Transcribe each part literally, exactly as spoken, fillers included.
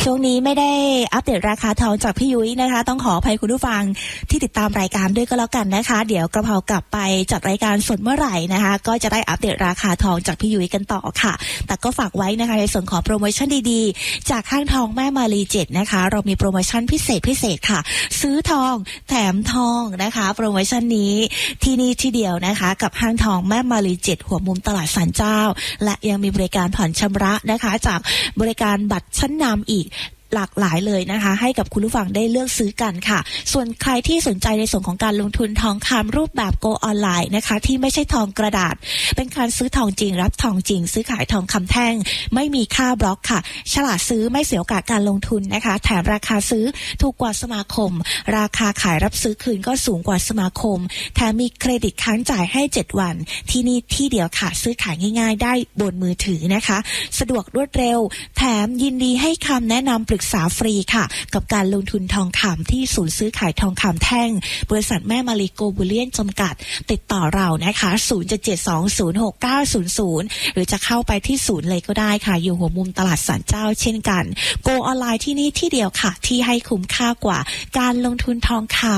ช่วงนี้ไม่ได้อัปเดตราคาทองจากพี่ยุ้ยนะคะต้องขออภัยคุณผู้ฟังที่ติดตามรายการด้วยก็แล้วกันนะคะเดี๋ยวกระเพรากลับไปจัดรายการสดเมื่อไหร่นะคะก็จะได้อัปเดตราคาทองจากพี่ยุ้ยกันต่อค่ะแต่ก็ฝากไว้นะคะในส่วนของโปรโมชั่นดีๆจากห้างทองแม่มารีเจ็ดนะคะเรามีโปรโมชั่นพิเศษพิเศษค่ะซื้อทองแถมทองนะคะโปรโมชั่นนี้ที่นี่ที่เดียวนะคะกับห้างทองแม่มารีเจ็ดหัวมุมตลาดศาลเจ้าและยังมีบริการผ่อนชำระนะคะจากบริการบัตรชั้นนำอีกหลากหลายเลยนะคะให้กับคุณผู้ฟังได้เลือกซื้อกันค่ะส่วนใครที่สนใจในส่วนของการลงทุนทองคำรูปแบบโกออนไลน์นะคะที่ไม่ใช่ทองกระดาษเป็นการซื้อทองจริงรับทองจริงซื้อขายทองคำแท่งไม่มีค่าบล็อกค่ะฉลาดซื้อไม่เสียโอกาสการลงทุนนะคะแถมราคาซื้อถูกกว่าสมาคมราคาขายรับซื้อคืนก็สูงกว่าสมาคมแถมมีเครดิตค้างจ่ายให้เจ็ดวันที่นี่ที่เดียวค่ะซื้อขายง่ายๆได้บนมือถือนะคะสะดวกรวดเร็วแถมยินดีให้คำแนะนำปรึกษาฟรีค่ะกับการลงทุนทองคำที่ศูนย์ซื้อขายทองคำแท่งบริษัทแม่มารีโกบูเลียนจำกัดติดต่อเรานะคะศูนย์ เจ็ด เจ็ด สอง ศูนย์ หก เก้า ศูนย์ ศูนย์หรือจะเข้าไปที่ศูนย์เลยก็ได้ค่ะอยู่หัวมุมตลาดศาลเจ้าเช่นกันโกออนไลน์ที่นี่ที่เดียวค่ะที่ให้คุ้มค่ากว่าการลงทุนทองคำ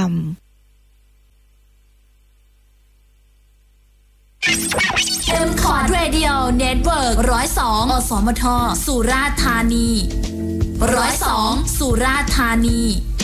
เอ็ม คอร์ด Radio Network หนึ่งศูนย์สอง อสมท สุราษฎร์ธานีหนึ่งศูนย์สอง สุราษฎร์ธานี